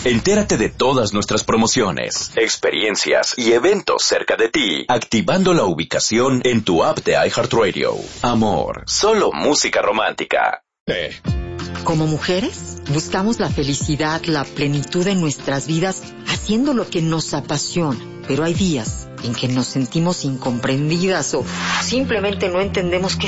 Entérate de todas nuestras promociones, experiencias y eventos cerca de ti, activando la ubicación en tu app de iHeartRadio. Amor, solo música romántica. Como mujeres, buscamos la felicidad, la plenitud en nuestras vidas, haciendo lo que nos apasiona. Pero hay días en que nos sentimos incomprendidas o simplemente no entendemos qué